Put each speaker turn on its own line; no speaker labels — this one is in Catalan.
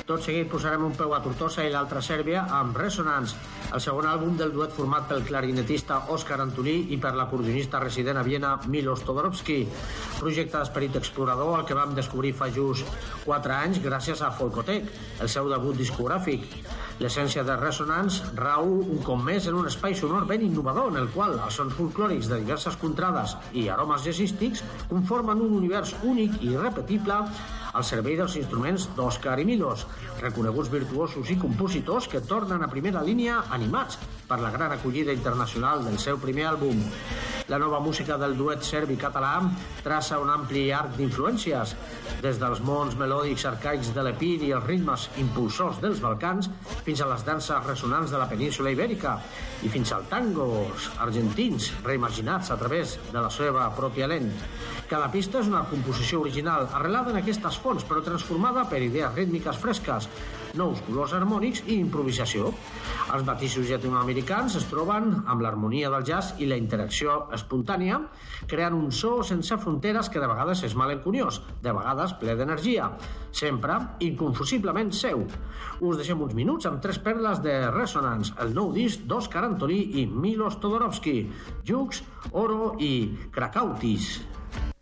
Tot seguit posarem un peu a Tortosa i l'altre a Sèrbia amb Resonance, el segon àlbum del duet format pel clarinetista Òscar Antolí i per l'acordionista resident a Viena Milos Todorovsky. Projecte d'esperit explorador al que vam descobrir fa just 4 anys gràcies a Folkotech, el seu debut discogràfic. L'essència de Resonance rau un cop més en un espai sonor ben innovador en el qual els sons folclòrics de diverses contrades i aromes jazzístics conformen un univers únic i irrepetible al servei dels instruments d'Òscar i Milos, reconeguts virtuosos i compositors que tornen a primera línia animats per la gran acollida internacional del seu primer àlbum. La nova música del duet serbi-català traça un ampli arc d'influències, des dels mons melòdics arcaics de l'Epir i els ritmes impulsors dels Balcans fins a les danses ressonants de la península ibèrica i fins als tangos argentins reimaginats a través de la seva pròpia lent. Cada pista és una composició original arrelada en aquestes fonts però transformada per idees rítmiques fresques, nous colors harmònics i improvisació. Els matisos llatinoamericans es troben amb l'harmonia del jazz i la interacció espontània, creant un so sense fronteres que de vegades és malenconiós, de vegades ple d'energia, sempre inconfusiblement seu. Us deixem uns minuts amb 3 perles de Resonance, el nou disc d'Òscar Antolí i Milos Todorovsky, Jux, Oro i Krakautis.